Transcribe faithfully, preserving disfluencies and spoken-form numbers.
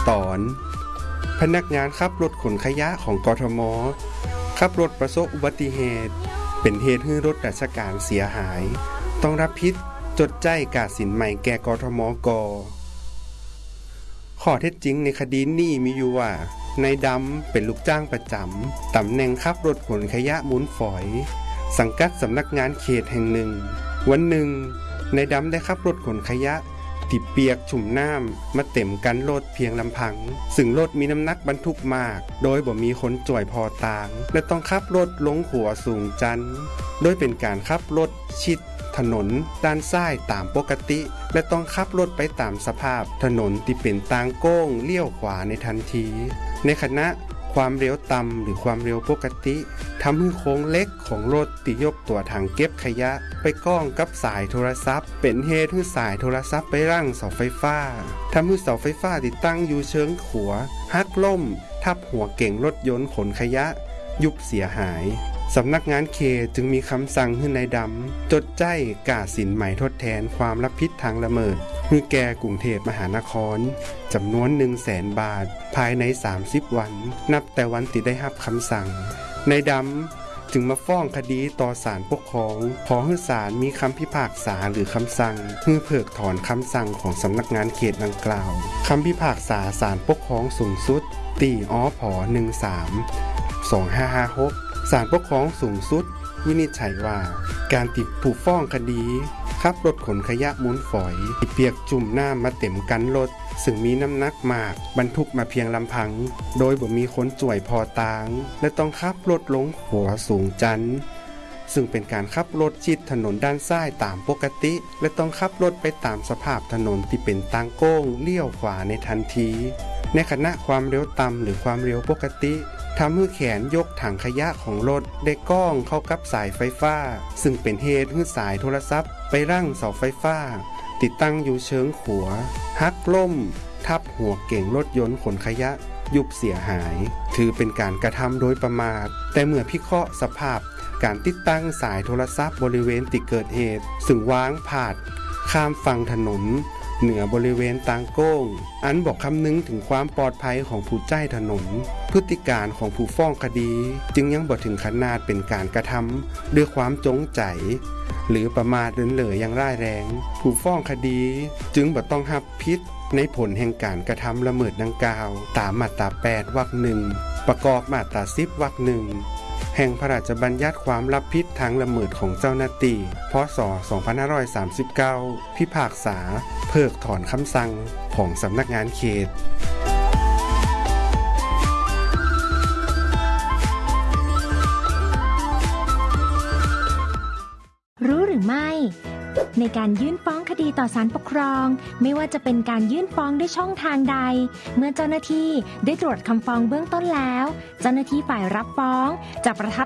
ตอนพนักงานขับรถขนขยะของกทม.ขับรถประสบอุบัติเหตุเป็นเหตุให้รถราชการเสียหายต้องรับผิดจดจ่ายค่าสินใหม่แก่กทม.ก.ข้อเท็จจริงในคดีนี้มีอยู่ว่านายดำเป็นลูกจ้างประจำตำแหน่งขับรถขนขยะมูลฝอยสังกัดสำนักงานเขตแห่งหนึ่งวันหนึ่งนายดำได้ขับรถขนขยะที่เปียกชุ่มน้ำมาเต็มกันรถเพียงลำพังซึ่งรถมีน้ำหนักบรรทุกมากโดยบ่มีคนจ่วยพอตางและต้องขับรถลงขัวสูงจันโดยเป็นการขับรถชิดถนนด้านซ้ายตามปกติและต้องขับรถไปตามสภาพถนนที่เป็นทางโก้งเลี้ยวขวาในทันทีในขณะความเร็วต่ำหรือความเร็วปกติทำให้โค้งเล็กของรถที่ยกตัวถังเก็บขยะไปก้องกับสายโทรศัพท์เป็นเหตุให้สายโทรศัพท์ไปรั่งเสาไฟฟ้าทำให้เสาไฟฟ้าที่ตั้งอยู่เชิงขัวหักล่มทับหัวเก่งรถยนต์ขนขยะยุบเสียหายสำนักงานเขตจึงมีคำสั่งให้นายดำจดจ่ายค่าสินใหม่ทดแทนความรับผิดทางละเมิดให้แก่กรุงเทพมหานครจำนวน หนึ่งแสน บาทภายในสามสิบวันนับแต่วันที่ได้รับคำสั่งนายดำจึงมาฟ้องคดีต่อศาลปกครองขอให้ศาลมีคำพิพากษาหรือคำสั่งเพื่อเพิกถอนคำสั่งของสำนักงานเขตดังกล่าวคำพิพากษาศาลปกครองสูงสุดตีอผหนึ่งสาม สองห้าห้าหกศาลปกครองสูงสุดวินิจฉัยว่าการติดผู้ฟ้องคดีขับรถขนขยะมูลฝอยที่เปียกจุ่มน้ำมาเต็มกันรถซึ่งมีน้ำหนักมากบรรทุกมาเพียงลำพังโดยบ่มีคนจ่วยพอตางและต้องขับรถลงหัวสูงจันซึ่งเป็นการขับรถชิดถนนด้านซ้ายตามปกติและต้องขับรถไปตามสภาพถนนที่เป็นทางโก้งเลี้ยวขวาในทันทีในขณะความเร็วต่ำหรือความเร็วปกติทำให้แขนยกถังขยะของรถได้ก้องเข้ากับสายไฟฟ้าซึ่งเป็นเหตุให้สายโทรศัพท์ไปรั่งเสาไฟฟ้าติดตั้งอยู่เชิงขัวหักล่มทับหัวเก่งรถยนต์ขนขยะยุบเสียหายถือเป็นการกระทำโดยประมาทแต่เมื่อพิเคราะห์สภาพการติดตั้งสายโทรศัพท์บริเวณที่เกิดเหตุซึ่งวางพาดข้ามฝั่งถนนเหนือบริเวณทางโก้งอันบอกคำนึงถึงความปลอดภัยของผู้ใช้ถนนพฤติการของผู้ฟ้องคดีจึงยังบ่ถึงขนาดเป็นการกระทำด้วยความจงใจหรือประมาทเลินเล่ออย่างร้ายแรงผู้ฟ้องคดีจึงบ่ต้องรับผิดในผลแห่งการกระทำละเมิดดังกล่าวตามมาตราแปดวรรคหนึ่งประกอบมาตราสิบวรรคหนึ่งแห่งพระราชบัญญัติความรับผิดทางละเมิดของเจ้าหน้าที่พ.ศ. สองพันห้าร้อยสามสิบเก้าพิพากษาเพิกถอนคำสั่งของสำนักงานเขตรู้หรือไม่ในการยื่นฟ้องคดีต่อศาลปกครองไม่ว่าจะเป็นการยื่นฟ้องด้วยช่องทางใดเมื่อเจ้าหน้าที่ได้ตรวจคำฟ้องเบื้องต้นแล้วเจ้าหน้าที่ฝ่ายรับฟ้องจะประทับ